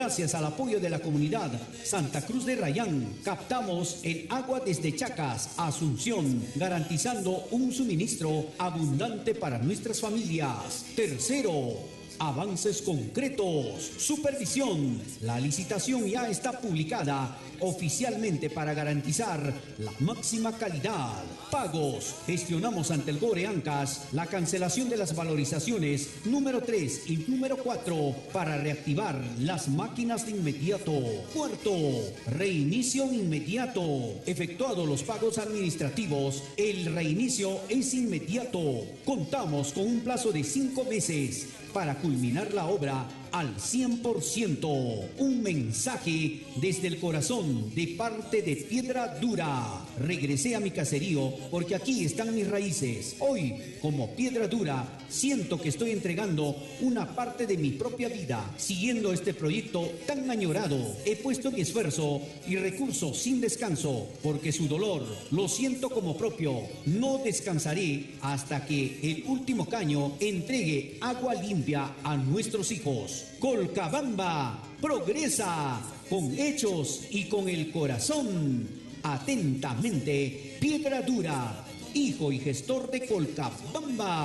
Gracias al apoyo de la comunidad Santa Cruz de Rayán, captamos el agua desde Chacas a Asunción, garantizando un suministro abundante para nuestras familias. Tercero, avances concretos. Supervisión. La licitación ya está publicada oficialmente para garantizar la máxima calidad. Pagos. Gestionamos ante el GORE Ancas la cancelación de las valorizaciones número 3 y número 4 para reactivar las máquinas de inmediato. Cuarto, reinicio inmediato. Efectuados los pagos administrativos, el reinicio es inmediato. Contamos con un plazo de 5 meses para culminar la obra al 100%. Un mensaje desde el corazón de parte de Piedra Dura. Regresé a mi caserío porque aquí están mis raíces. Hoy, como Piedra Dura, siento que estoy entregando una parte de mi propia vida. Siguiendo este proyecto tan añorado, he puesto mi esfuerzo y recursos sin descanso, porque su dolor lo siento como propio. No descansaré hasta que el último caño entregue agua limpia a nuestros hijos. Colcabamba progresa con hechos y con el corazón. Atentamente, Piedra Dura, hijo y gestor de Colcabamba.